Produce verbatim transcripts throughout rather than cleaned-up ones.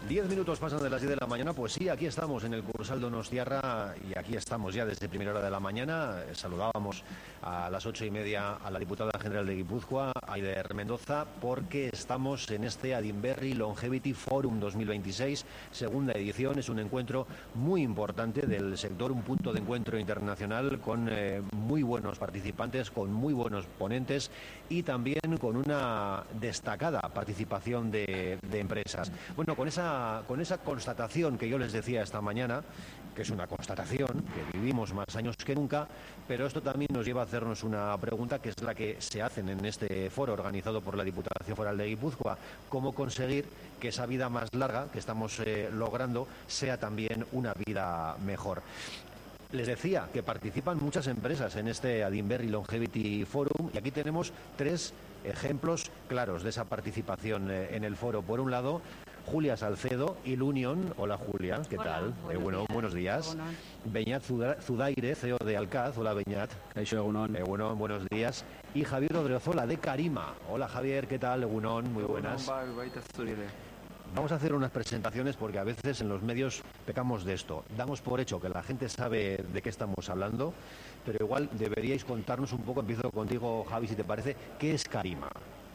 Diez minutos pasan de las diez de la mañana, pues sí, aquí estamos en el Cursal Donostiarra y aquí estamos ya desde primera hora de la mañana. Saludábamos a las ocho y media a la diputada general de Guipúzcoa, Aider Mendoza, porque estamos en este Adinberri Longevity Forum dos mil veintiséis, segunda edición. Es un encuentro muy importante del sector, un punto de encuentro internacional con eh, muy buenos participantes, con muy buenos ponentes y también con una destacada participación de, de empresas. Bueno, con esa con esa constatación que yo les decía esta mañana, que es una constatación, que vivimos más años que nunca, pero esto también nos lleva a hacernos una pregunta que es la que se hacen en este foro organizado por la Diputación Foral de Guipúzcoa: cómo conseguir que esa vida más larga que estamos eh, logrando sea también una vida mejor. Les decía que participan muchas empresas en este Adinberri Longevity Forum y aquí tenemos tres ejemplos claros de esa participación eh, en el foro. Por un lado, Julia Salcedo, Ilunion. Hola, Julia, ¿qué Hola, tal? Buenos, eh, bueno, días. buenos días. Bueno. Beñat Zudaire, C E O de Alcaz. Hola, Beñat. Egunon. Eh, bueno, buenos días. Y Javier Odriozola, de Carima. Hola, Javier, ¿qué tal? Egunon, muy buenas. Vamos a hacer unas presentaciones porque a veces en los medios pecamos de esto. Damos por hecho que la gente sabe de qué estamos hablando, pero igual deberíais contarnos un poco. Empiezo contigo, Javi, si te parece. ¿Qué es Carima?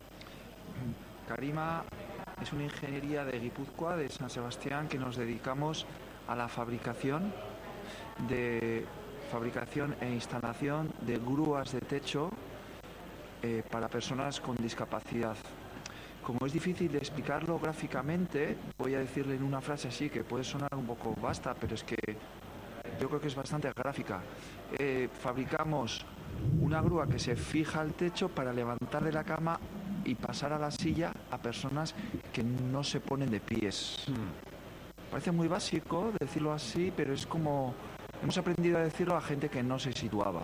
Carima es una ingeniería de Guipúzcoa, de San Sebastián, que nos dedicamos a la fabricación de fabricación e instalación de grúas de techo eh, para personas con discapacidad. Como es difícil de explicarlo gráficamente, voy a decirle en una frase así que puede sonar un poco vasta, pero es que yo creo que es bastante gráfica. Eh, fabricamos una grúa que se fija al techo para levantar de la cama y pasar a la silla a personas que no se ponen de pies. Hmm. Parece muy básico decirlo así, pero es como hemos aprendido a decirlo a gente que no se situaba.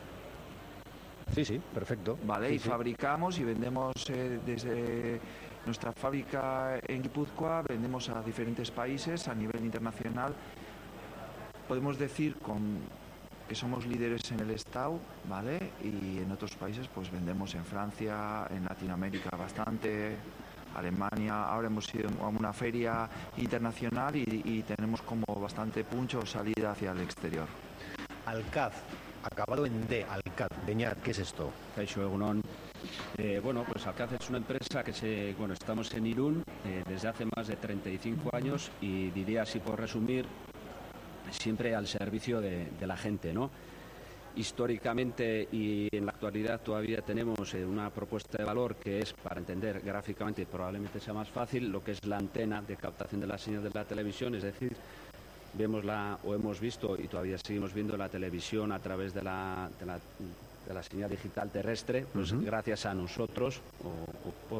Sí, sí, perfecto. Vale, sí, y sí. fabricamos y vendemos eh, desde nuestra fábrica en Guipúzcoa, vendemos a diferentes países a nivel internacional. Podemos decir con que somos líderes en el Estado, ¿vale? Y en otros países pues vendemos en Francia, en Latinoamérica bastante, Alemania. Ahora hemos ido a una feria internacional y, y tenemos como bastante puncho o salida hacia el exterior. Alcaz, acabado en D, Alcaz. Beñat, ¿qué es esto? Egunon. Eh, bueno, pues Alcaz es una empresa que se, bueno, estamos en Irún eh, desde hace más de treinta y cinco años y diría así por resumir, siempre al servicio de, de la gente, ¿no? Históricamente y en la actualidad todavía tenemos eh, una propuesta de valor que es, para entender gráficamente, probablemente sea más fácil, lo que es la antena de captación de la señal de la televisión, es decir, vemos la, o hemos visto y todavía seguimos viendo la televisión a través de la, de la, de la señal digital terrestre, pues uh-huh. gracias a nosotros o, o por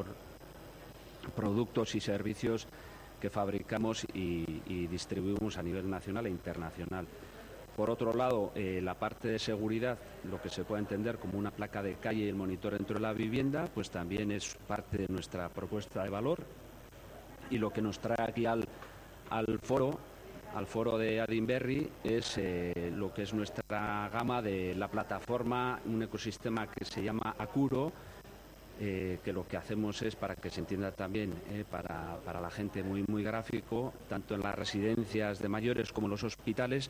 productos y servicios que fabricamos y, y distribuimos a nivel nacional e internacional. Por otro lado, eh, la parte de seguridad, lo que se puede entender como una placa de calle y el monitor dentro de la vivienda, pues también es parte de nuestra propuesta de valor. Y lo que nos trae aquí al, al foro, al foro de Adinberri, es eh, lo que es nuestra gama de la plataforma, un ecosistema que se llama Acuro, Eh, que lo que hacemos es, para que se entienda también, eh, para, para la gente muy, muy gráfico, tanto en las residencias de mayores como en los hospitales,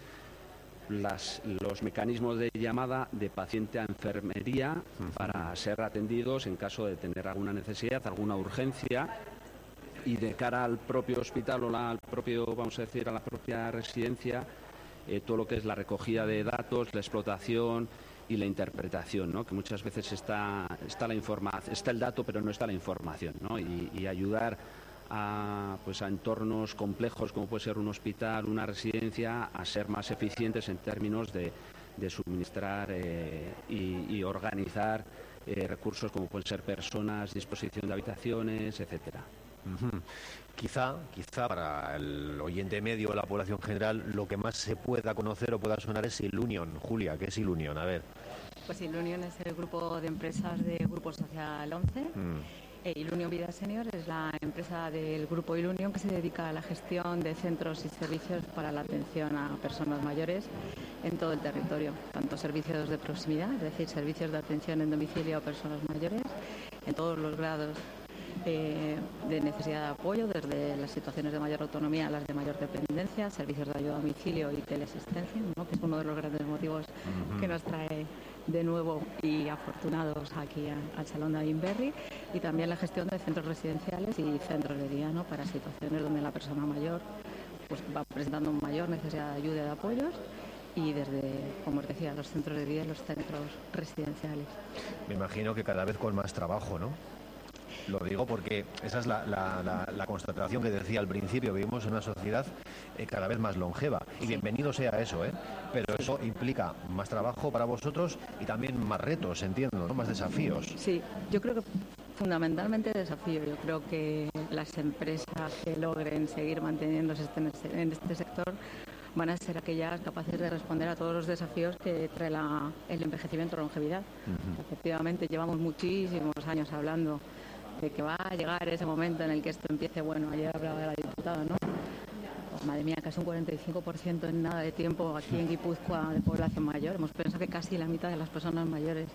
las, los mecanismos de llamada de paciente a enfermería uh-huh. para ser atendidos en caso de tener alguna necesidad, alguna urgencia, y de cara al propio hospital o la, al propio, vamos a decir, a la propia residencia, eh, todo lo que es la recogida de datos, la explotación y la interpretación, ¿no? Que muchas veces está, está la información, está el dato pero no está la información, ¿no? Y, y ayudar a, pues a entornos complejos como puede ser un hospital, una residencia, a ser más eficientes en términos de, de suministrar eh, y, y organizar eh, recursos como pueden ser personas, disposición de habitaciones, etcétera. Uh-huh. Quizá, quizá para el oyente medio o la población general lo que más se pueda conocer o pueda sonar es Ilunion. Julia, ¿qué es Ilunion? A ver. Pues Ilunion es el grupo de empresas de Grupo Social once. Mm. E Ilunion Vida Senior es la empresa del grupo Ilunion que se dedica a la gestión de centros y servicios para la atención a personas mayores en todo el territorio. Tanto servicios de proximidad, es decir, servicios de atención en domicilio a personas mayores, en todos los grados eh, de necesidad de apoyo, desde las situaciones de mayor autonomía a las de mayor dependencia, servicios de ayuda a domicilio y teleasistencia, ¿no? Que es uno de los grandes motivos uh-huh. que nos trae de nuevo y afortunados aquí a, al Salón de Inverri, y también la gestión de centros residenciales y centros de día, ¿no? Para situaciones donde la persona mayor pues va presentando mayor necesidad de ayuda y de apoyos, y desde, como os decía, los centros de día y los centros residenciales. Me imagino que cada vez con más trabajo, ¿no? Lo digo porque esa es la, la, la, la constatación que decía al principio. Vivimos en una sociedad eh, cada vez más longeva, y sí. bienvenido sea eso, ¿eh? Pero eso implica más trabajo para vosotros y también más retos, entiendo, ¿no? Más desafíos. Sí, yo creo que fundamentalmente desafío. Yo creo que las empresas que logren seguir manteniéndose en este sector van a ser aquellas capaces de responder a todos los desafíos que trae la, el envejecimiento o longevidad. Uh-huh. Efectivamente, llevamos muchísimos años hablando de que va a llegar ese momento en el que esto empiece. Bueno, ayer hablaba de la diputada, ¿no? Oh, madre mía, casi un cuarenta y cinco por ciento en nada de tiempo aquí en Guipúzcoa de población mayor. Hemos pensado que casi la mitad de las personas mayores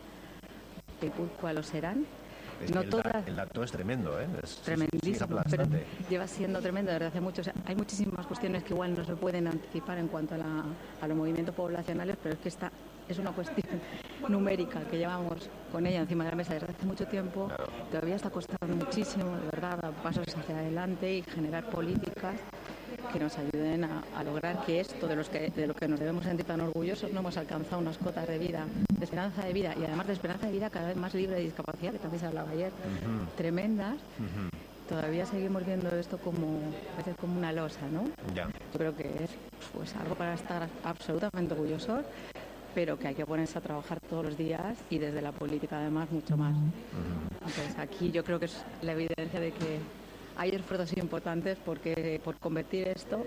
de Guipúzcoa lo serán. Es no que el, todas... da, el dato es tremendo, ¿eh? Es, Tremendísimo, es pero lleva siendo tremendo desde hace muchos años. Hay muchísimas cuestiones que igual no se pueden anticipar en cuanto a, la, a los movimientos poblacionales, pero es que esta es una cuestión numérica que llevamos con ella encima de la mesa desde hace mucho tiempo. Claro. Todavía está costando muchísimo, de verdad, dar pasos hacia adelante y generar políticas que nos ayuden a, a lograr que esto de, los que, de lo que nos debemos sentir tan orgullosos, no hemos alcanzado unas cotas de vida, de esperanza de vida, y además de esperanza de vida cada vez más libre de discapacidad, que también se hablaba ayer, uh-huh. tremendas. Uh-huh. Todavía seguimos viendo esto como, a veces como una losa, ¿no? Yeah. Yo creo que es pues algo para estar absolutamente orgullosos, pero que hay que ponerse a trabajar todos los días, y desde la política además mucho más. Uh-huh. Entonces aquí yo creo que es la evidencia de que hay esfuerzos importantes porque, por convertir esto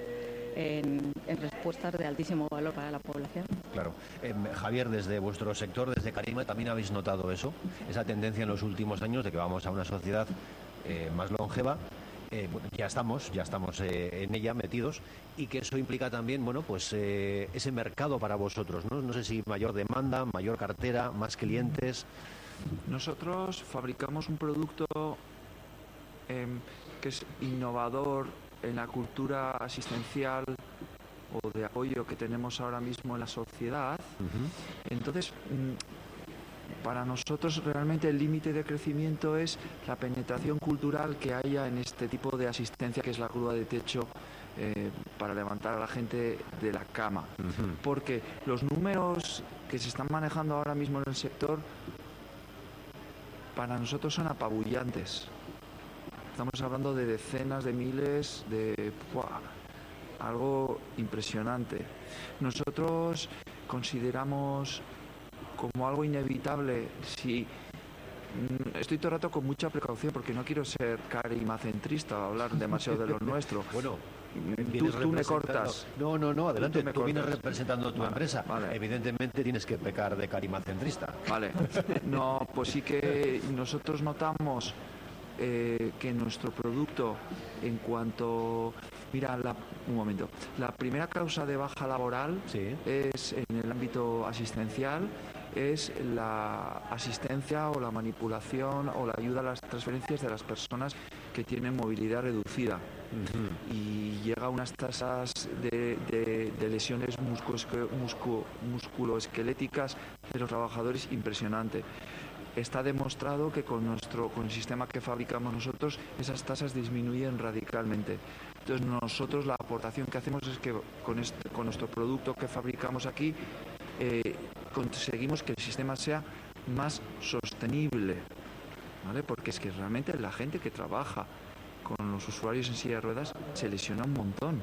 en, en respuestas de altísimo valor para la población. Claro. Eh, Javier, desde vuestro sector, desde Carima, ¿también habéis notado eso? Esa tendencia en los últimos años de que vamos a una sociedad eh, más longeva. Eh, bueno, ya estamos, ya estamos eh, en ella metidos, y que eso implica también, bueno, pues eh, ese mercado para vosotros, ¿no? No sé si mayor demanda, mayor cartera, más clientes. Nosotros fabricamos un producto eh, que es innovador en la cultura asistencial o de apoyo que tenemos ahora mismo en la sociedad. Uh-huh. Entonces, para nosotros realmente el límite de crecimiento es la penetración cultural que haya en este tipo de asistencia, que es la grúa de techo eh, para levantar a la gente de la cama. Uh-huh. Porque los números que se están manejando ahora mismo en el sector para nosotros son apabullantes. Estamos hablando de decenas de miles de... ¡buah! Algo impresionante. Nosotros consideramos como algo inevitable, si estoy todo el rato con mucha precaución porque no quiero ser carimacentrista o hablar demasiado de lo nuestro. Bueno, tú, tú me cortas. No, no, no, adelante, tú, tú vienes representando tu vale, empresa. Vale. Evidentemente tienes que pecar de carimacentrista. Vale, no, pues sí que nosotros notamos eh, que nuestro producto, en cuanto... Mira, la, un momento. La primera causa de baja laboral sí. es en el ámbito asistencial, es la asistencia o la manipulación o la ayuda a las transferencias de las personas que tienen movilidad reducida. Uh-huh. Y llega a unas tasas de, de, de lesiones musculo, musculo, musculoesqueléticas de los trabajadores impresionante. Está demostrado que con nuestro con el sistema que fabricamos nosotros esas tasas disminuyen radicalmente. Entonces nosotros la aportación que hacemos es que con, este, con nuestro producto que fabricamos aquí eh, conseguimos que el sistema sea más sostenible, ¿vale? Porque es que realmente la gente que trabaja con los usuarios en silla de ruedas se lesiona un montón.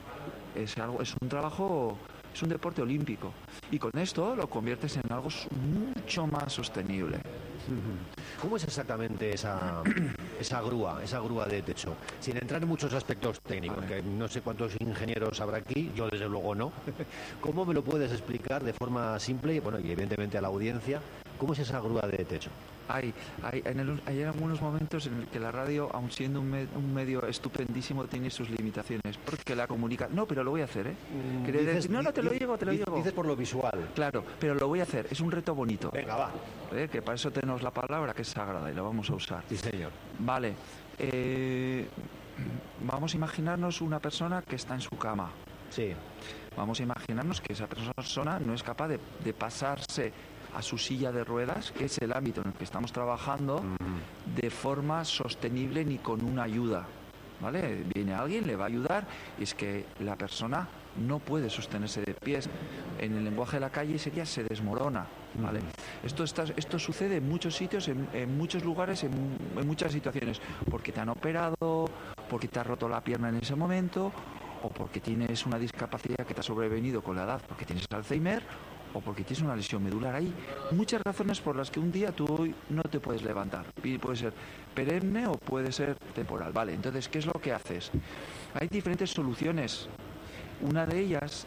Es algo, es un trabajo, es un deporte olímpico, y con esto lo conviertes en algo mucho más sostenible. ¿Cómo es exactamente esa, esa grúa, esa grúa de techo? Sin entrar en muchos aspectos técnicos, vale. que no sé cuántos ingenieros habrá aquí, yo desde luego no. ¿Cómo me lo puedes explicar de forma simple y, bueno, y evidentemente a la audiencia, cómo es esa grúa de techo? Hay, hay, en el, hay algunos momentos en el que la radio, aun siendo un, me, un medio estupendísimo, tiene sus limitaciones, porque la comunica... No, pero lo voy a hacer, ¿eh? Mm, dices, decir, no, no, te lo digo, te lo digo. Dices por lo visual. Claro, pero lo voy a hacer, es un reto bonito. Venga, va. ¿Eh? Que para eso tenemos la palabra, que es sagrada, y la vamos a usar. Sí, señor. Vale. Eh, vamos a imaginarnos una persona que está en su cama. Sí. Vamos a imaginarnos que esa persona no es capaz de, de pasarse a su silla de ruedas, que es el ámbito en el que estamos trabajando, uh-huh. de forma sostenible ni con una ayuda. ¿Vale? Viene alguien, le va a ayudar, y es que la persona no puede sostenerse de pies. En el lenguaje de la calle sería se desmorona. ¿Vale? Uh-huh. Esto, está, esto sucede en muchos sitios, en, en muchos lugares, en, en muchas situaciones, porque te han operado, porque te has roto la pierna en ese momento, o porque tienes una discapacidad que te ha sobrevenido con la edad, porque tienes Alzheimer, o porque tienes una lesión medular. Hay muchas razones por las que un día tú hoy no te puedes levantar. Puede ser perenne o puede ser temporal. Vale, entonces, ¿qué es lo que haces? Hay diferentes soluciones. Una de ellas,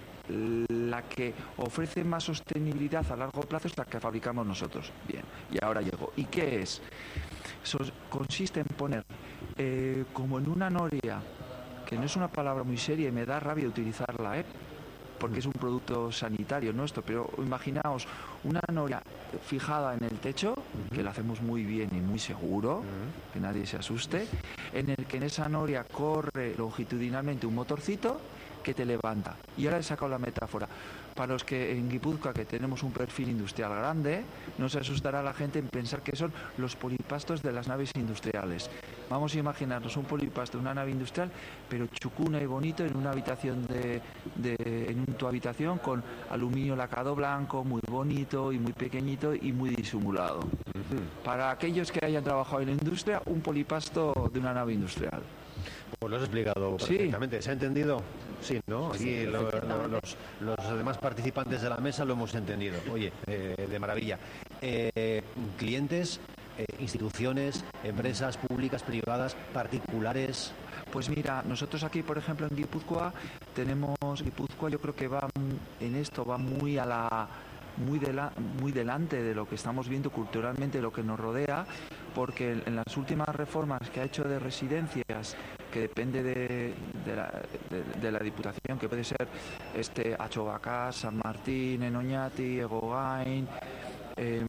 la que ofrece más sostenibilidad a largo plazo, es la que fabricamos nosotros. Bien, y ahora llego. ¿Y qué es? Eso consiste en poner eh, como en una noria, que no es una palabra muy seria y me da rabia utilizarla, ¿eh? porque es un producto sanitario nuestro, pero imaginaos una noria fijada en el techo, que la hacemos muy bien y muy seguro, que nadie se asuste, en el que en esa noria corre longitudinalmente un motorcito que te levanta. Y ahora he sacado la metáfora. Para los que en Guipúzcoa, que tenemos un perfil industrial grande, no se asustará la gente en pensar que son los polipastos de las naves industriales. Vamos a imaginarnos un polipasto, una nave industrial, pero chucuna y bonito, en una habitación de, de en tu habitación, con aluminio lacado blanco, muy bonito y muy pequeñito y muy disimulado. Uh-huh. Para aquellos que hayan trabajado en la industria, un polipasto de una nave industrial. Pues lo has explicado perfectamente. ¿Sí? ¿Se ha entendido? Sí, ¿no? Aquí sí, lo, lo, los, los demás participantes de la mesa lo hemos entendido. Oye, eh, de maravilla. Eh, clientes, eh, instituciones, empresas públicas, privadas, particulares. Pues mira, nosotros aquí, por ejemplo, en Guipúzcoa, tenemos, Guipúzcoa yo creo que va en esto, va muy a la... Muy, de la, muy delante de lo que estamos viendo culturalmente, lo que nos rodea, porque en las últimas reformas que ha hecho de residencias, que depende de, de, la, de, de la Diputación, que puede ser este Achobacá, San Martín, en Oñati, Egogain, eh,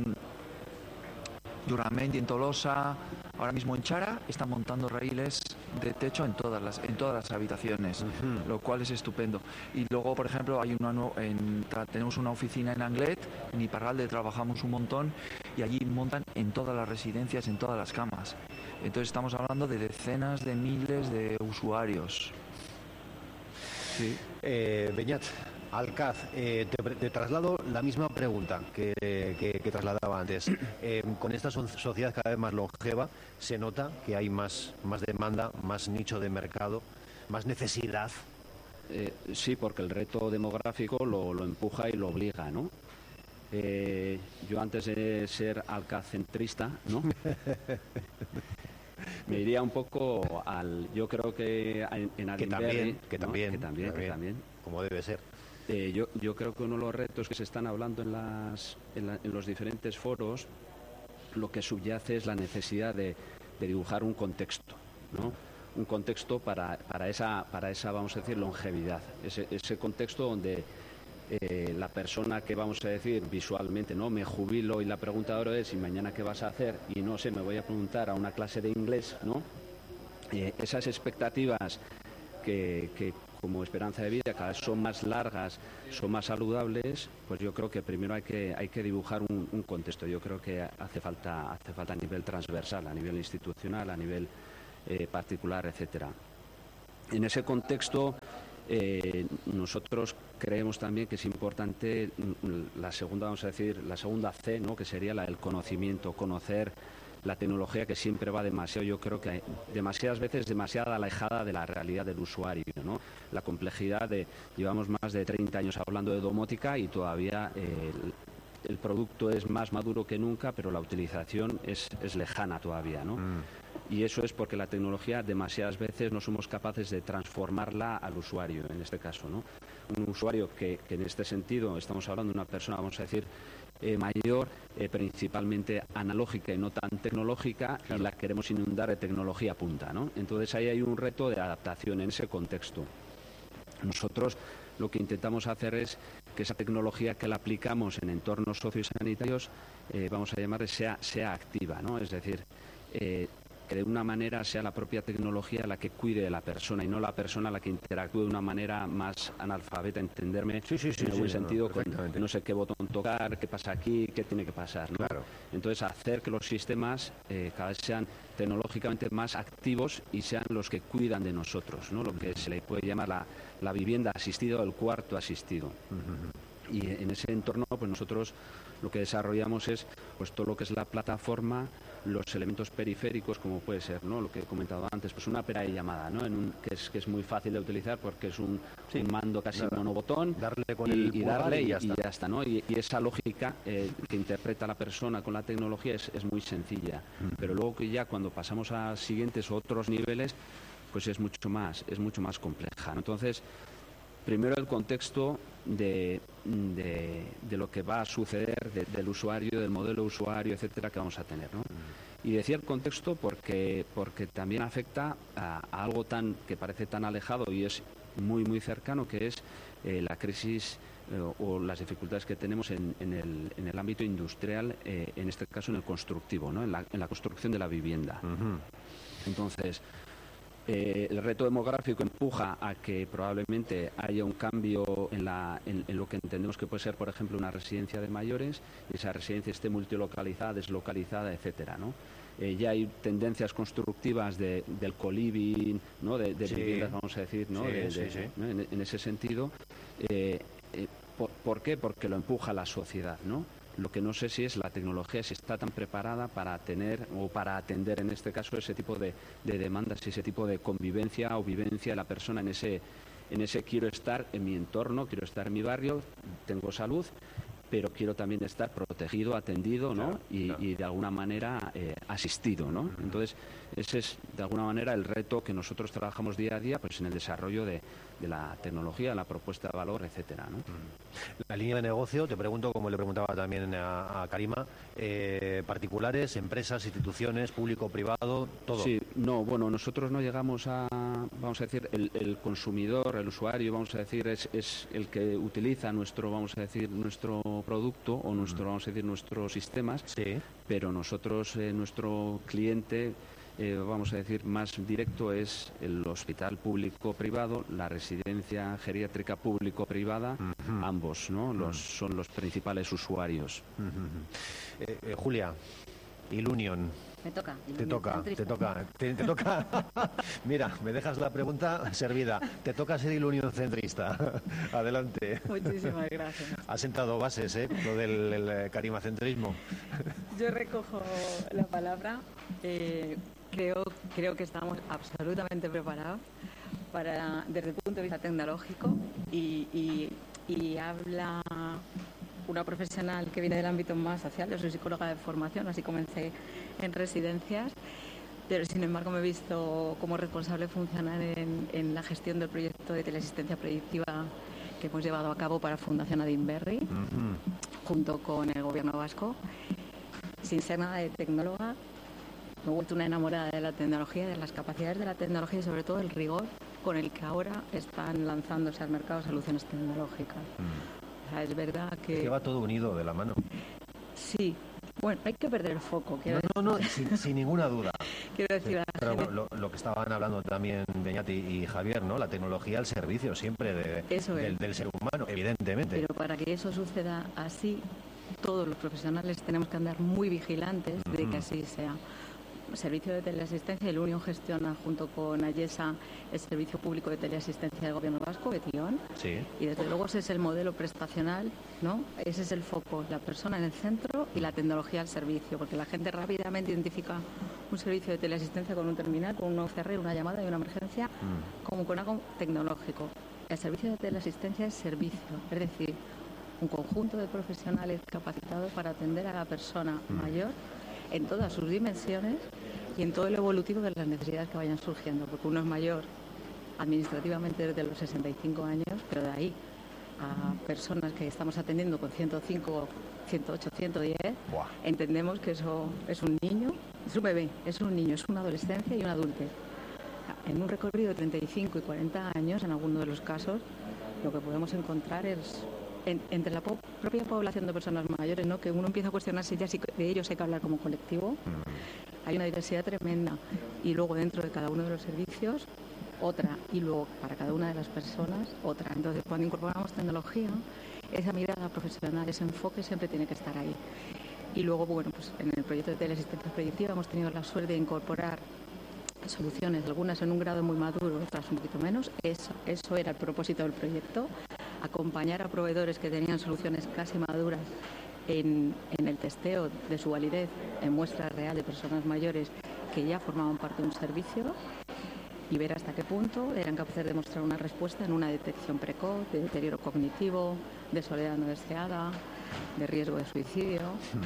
Duramendi en Tolosa, ahora mismo en Chara, están montando raíles de techo en todas las en todas las habitaciones, uh-huh. lo cual es estupendo. Y luego, por ejemplo, hay una en, tenemos una oficina en Anglet, en Iparralde trabajamos un montón, y allí montan en todas las residencias, en todas las camas. Entonces estamos hablando de decenas de miles de usuarios. Sí. Eh, Beñat, Alcaz, eh, te, te traslado la misma pregunta que, que, que trasladaba antes. Eh, con esta so- sociedad cada vez más longeva, se nota que hay más, más demanda, más nicho de mercado, más necesidad. Eh, sí, porque el reto demográfico lo, lo empuja y lo obliga, ¿no? Eh, yo antes de ser alcacentrista, ¿no? Me iría un poco al... Yo creo que en, en Adinberri, que también, que, ¿no? también, que también, también, que también, como debe ser. Eh, yo, yo creo que uno de los retos que se están hablando en, las, en, la, en los diferentes foros, lo que subyace es la necesidad de, de dibujar un contexto, ¿no? Un contexto para, para, esa, para esa, vamos a decir, longevidad. Ese, ese contexto donde eh, la persona que, vamos a decir, visualmente, ¿no? Me jubilo y la pregunta ahora es, ¿y mañana qué vas a hacer? Y no sé, me voy a preguntar a una clase de inglés, ¿no? Eh, esas expectativas que... que como esperanza de vida cada vez son más largas, son más saludables, pues yo creo que primero hay que hay que dibujar un, un contexto. Yo creo que hace falta hace falta a nivel transversal, a nivel institucional, a nivel eh, particular, etcétera. En ese contexto eh, nosotros creemos también que es importante la segunda, vamos a decir, la segunda C, ¿no? Que sería la del conocimiento, conocer la tecnología, que siempre va demasiado, yo creo que demasiadas veces demasiado alejada de la realidad del usuario, ¿no? La complejidad de, llevamos más de treinta años hablando de domótica y todavía eh, el, el producto es más maduro que nunca, pero la utilización es, es lejana todavía, ¿no? Mm. Y eso es porque la tecnología demasiadas veces no somos capaces de transformarla al usuario, en este caso, ¿no? Un usuario que, que en este sentido estamos hablando de una persona, vamos a decir, Eh, mayor, eh, principalmente analógica y no tan tecnológica, claro. Y la queremos inundar de tecnología punta, ¿no? Entonces ahí hay un reto de adaptación en ese contexto. Nosotros lo que intentamos hacer es que esa tecnología que la aplicamos en entornos sociosanitarios, eh, vamos a llamar, sea, sea activa, ¿no? Es decir, eh, que de una manera sea la propia tecnología la que cuide a la persona y no la persona la que interactúe de una manera más analfabeta, entenderme sí, sí, sí, en el buen sí, sentido, no, con no sé qué botón tocar, qué pasa aquí, qué tiene que pasar, ¿no? Claro. Entonces, hacer que los sistemas eh, cada vez sean tecnológicamente más activos y sean los que cuidan de nosotros, ¿no? Lo que se le puede llamar la, la vivienda asistida o el cuarto asistido. Uh-huh. Y en ese entorno, pues nosotros lo que desarrollamos es pues todo lo que es la plataforma, los elementos periféricos, como puede ser, ¿no? Lo que he comentado antes, pues una pera de llamada, ¿no? En un, que, es, que es muy fácil de utilizar porque es un, sí. un mando casi Nada. monobotón, darle con y, el y darle y ya y, está, y ya está, ¿no? Y, y esa lógica eh, que interpreta la persona con la tecnología es, es muy sencilla, uh-huh. pero luego que ya cuando pasamos a siguientes o otros niveles, pues es mucho más, es mucho más compleja, ¿no? Entonces, primero el contexto de, de, de lo que va a suceder, de, del usuario, del modelo de usuario, etcétera, que vamos a tener, ¿no? Y decía el contexto porque, porque también afecta a, a algo tan que parece tan alejado y es muy, muy cercano, que es eh, la crisis eh, o las dificultades que tenemos en, en, el, en el ámbito industrial, eh, en este caso en el constructivo, ¿no? En la, en la construcción de la vivienda. Uh-huh. Entonces, Eh, el reto demográfico empuja a que probablemente haya un cambio en, la, en, en lo que entendemos que puede ser, por ejemplo, una residencia de mayores, y esa residencia esté multilocalizada, deslocalizada, etcétera, ¿no? Eh, ya hay tendencias constructivas de, del co-living, ¿no? De, de sí. viviendas, vamos a decir, ¿no? Sí, de, sí, de, sí. ¿no? En, en ese sentido, eh, eh, ¿por, ¿por qué? Porque lo empuja la sociedad, ¿no? Lo que no sé si es la tecnología, si está tan preparada para tener o para atender en este caso ese tipo de, de demandas, ese tipo de convivencia o vivencia de la persona en ese, en ese quiero estar en mi entorno, quiero estar en mi barrio, tengo salud, pero quiero también estar protegido, atendido, ¿no? Claro, y, claro. y de alguna manera eh, asistido, ¿no? Uh-huh. Entonces, ese es de alguna manera el reto que nosotros trabajamos día a día, pues en el desarrollo de, de la tecnología, la propuesta de valor, etcétera, ¿no? Uh-huh. La línea de negocio, te pregunto, como le preguntaba también a, a Karima, eh, particulares, empresas, instituciones, público, privado, todo. Sí, no, bueno, nosotros no llegamos a, vamos a decir, el, el consumidor, el usuario, vamos a decir, es, es el que utiliza nuestro, vamos a decir, nuestro producto o nuestro, vamos a decir, nuestros sistemas, sí. pero nosotros, eh, nuestro cliente, eh, vamos a decir, más directo es el hospital público-privado, la residencia geriátrica público-privada, uh-huh. ambos, ¿no? Los, uh-huh. son los principales usuarios. Uh-huh. eh, eh, Julia, Ilunion. Me toca. Te toca, te toca, te, te toca. Mira, me dejas la pregunta servida. Te toca ser Ilunion centrista. Adelante. Muchísimas gracias. Has sentado bases, ¿eh? Lo del el carimacentrismo. Yo recojo la palabra. Eh, creo, creo que estamos absolutamente preparados para, desde el punto de vista tecnológico, y, y, y habla una profesional que viene del ámbito más social. Yo soy psicóloga de formación, así comencé en residencias, pero sin embargo me he visto como responsable funcional en, en la gestión del proyecto de teleasistencia predictiva que hemos llevado a cabo para Fundación Adinberri, uh-huh. junto con el gobierno vasco. Sin ser nada de tecnóloga, me he vuelto una enamorada de la tecnología, de las capacidades de la tecnología y sobre todo el rigor con el que ahora están lanzándose al mercado soluciones tecnológicas. Uh-huh. O sea, es verdad que... Es que va todo unido de la mano. Sí. Bueno, hay que perder el foco. No, no, no, sin, sin ninguna duda. Quiero decir, sí, pero gente... lo, lo que estaban hablando también Beñat y, y Javier, ¿no? La tecnología al servicio siempre de, eso del, es. del ser humano, evidentemente. Pero para que eso suceda así, todos los profesionales tenemos que andar muy vigilantes uh-huh. de que así sea. Servicio de teleasistencia, el Unión gestiona junto con AYESA el Servicio Público de Teleasistencia del Gobierno Vasco, Betión, sí. y desde luego ese es el modelo prestacional, ¿no? Ese es el foco, la persona en el centro y la tecnología al servicio, porque la gente rápidamente identifica un servicio de teleasistencia con un terminal, con un U C R, una llamada y una emergencia, mm. como con algo tecnológico. El servicio de teleasistencia es servicio, es decir, un conjunto de profesionales capacitados para atender a la persona mm. mayor en todas sus dimensiones y en todo el evolutivo de las necesidades que vayan surgiendo, porque uno es mayor administrativamente desde los sesenta y cinco años, pero de ahí a personas que estamos atendiendo con ciento cinco, ciento ocho, ciento diez, Buah. entendemos que eso es un niño, es un bebé, es un niño, es una adolescencia y un adulto. En un recorrido de treinta y cinco y cuarenta años, en algunos de los casos, lo que podemos encontrar es En, entre la po- propia población de personas mayores, ¿no? Que uno empieza a cuestionarse ya si de ellos hay que hablar como colectivo, mm. hay una diversidad tremenda. Y luego dentro de cada uno de los servicios, otra. Y luego para cada una de las personas, otra. Entonces, cuando incorporamos tecnología, esa mirada profesional, ese enfoque siempre tiene que estar ahí. Y luego, bueno, pues en el proyecto de teleasistencia predictiva hemos tenido la suerte de incorporar soluciones, algunas en un grado muy maduro, otras un poquito menos. Eso, eso era el propósito del proyecto, acompañar a proveedores que tenían soluciones casi maduras en, en el testeo de su validez en muestra real de personas mayores que ya formaban parte de un servicio y ver hasta qué punto eran capaces de mostrar una respuesta en una detección precoz de deterioro cognitivo, de soledad no deseada, de riesgo de suicidio,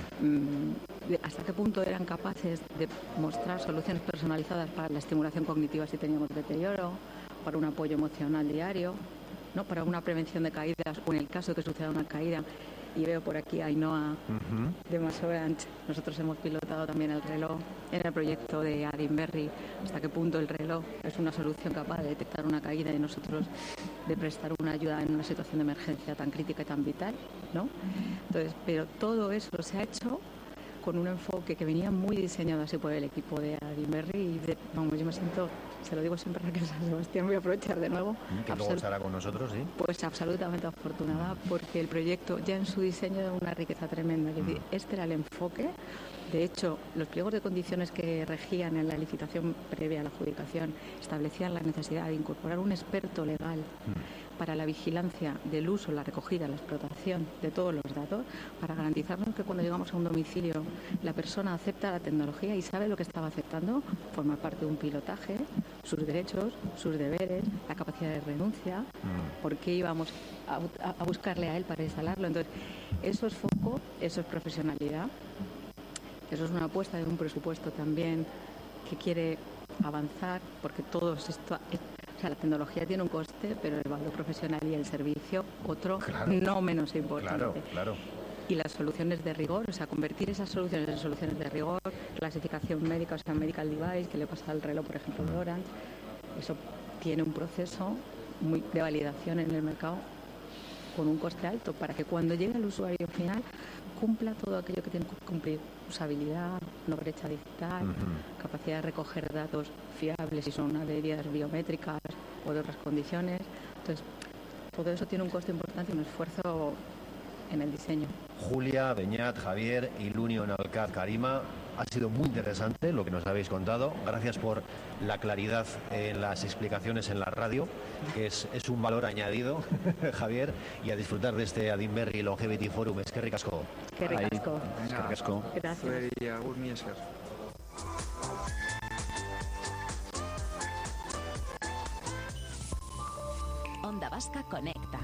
mm. hasta qué punto eran capaces de mostrar soluciones personalizadas para la estimulación cognitiva si teníamos deterioro, para un apoyo emocional diario, ¿no? Para una prevención de caídas o en el caso de que suceda una caída. Y veo por aquí a Ainhoa uh-huh. de Masoranch. Nosotros hemos pilotado también el reloj en el proyecto de Adinberry. Hasta qué punto el reloj es una solución capaz de detectar una caída y nosotros de prestar una ayuda en una situación de emergencia tan crítica y tan vital, ¿no? Entonces, pero todo eso se ha hecho con un enfoque que venía muy diseñado así por el equipo de Adinberry y de, vamos, yo me siento, se lo digo siempre a Raquel San Sebastián, voy a aprovechar de nuevo. Que luego estará con nosotros, ¿sí? Pues absolutamente afortunada porque el proyecto ya en su diseño da una riqueza tremenda. Es decir, este era el enfoque. De hecho, los pliegos de condiciones que regían en la licitación previa a la adjudicación establecían la necesidad de incorporar un experto legal mm. para la vigilancia del uso, la recogida, la explotación de todos los datos, para garantizarnos que cuando llegamos a un domicilio la persona acepta la tecnología y sabe lo que estaba aceptando, forma parte de un pilotaje, sus derechos, sus deberes, la capacidad de renuncia, mm. por qué íbamos a, a buscarle a él para instalarlo. Entonces, eso es foco, eso es profesionalidad. Eso es una apuesta de un presupuesto también que quiere avanzar, porque todo esto, o sea, la tecnología tiene un coste, pero el valor profesional y el servicio, otro, claro, no menos importante. Claro, claro. Y las soluciones de rigor, o sea, convertir esas soluciones en soluciones de rigor, clasificación médica, o sea, medical device, que le pasa al reloj, por ejemplo, de Orange, eso tiene un proceso muy de validación en el mercado con un coste alto, para que cuando llegue al usuario final cumpla todo aquello que tiene que cumplir: usabilidad, no brecha digital, uh-huh. capacidad de recoger datos fiables si son adheridas biométricas o de otras condiciones. Entonces, todo eso tiene un coste importante y un esfuerzo en el diseño. Julia, Beñat, Javier, Ilunio, Nalcat, Karima, ha sido muy interesante lo que nos habéis contado. Gracias por la claridad en las explicaciones en la radio, que es, es un valor añadido, Javier, y a disfrutar de este Adinberry Longevity Forum. Es que ricasco. Que ricasco. Es que ricasco. Gracias. Onda Vasca conecta.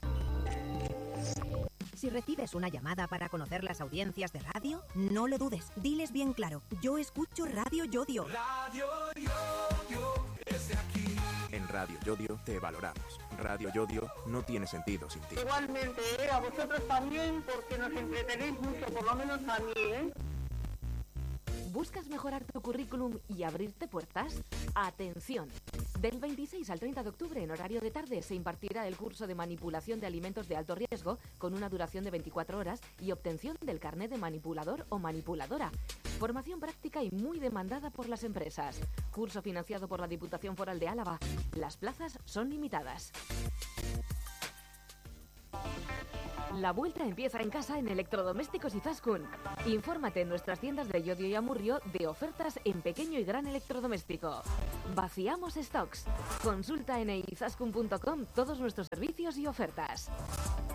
Si recibes una llamada para conocer las audiencias de radio, no lo dudes. Diles bien claro: yo escucho Radio Yodio. Radio Yodio es de aquí. En Radio Yodio te valoramos. Radio Yodio no tiene sentido sin ti. Igualmente, ¿eh? A vosotros también, porque nos entretenéis mucho, por lo menos a mí, ¿eh? ¿Buscas mejorar tu currículum y abrirte puertas? ¡Atención! Del veintiséis al treinta de octubre, en horario de tarde, se impartirá el curso de manipulación de alimentos de alto riesgo con una duración de veinticuatro horas y obtención del carnet de manipulador o manipuladora. Formación práctica y muy demandada por las empresas. Curso financiado por la Diputación Foral de Álava. Las plazas son limitadas. La vuelta empieza en casa en Electrodomésticos Izaskun. Infórmate en nuestras tiendas de Llodio y Amurrio de ofertas en pequeño y gran electrodoméstico. Vaciamos stocks. Consulta en izaskun punto com todos nuestros servicios y ofertas.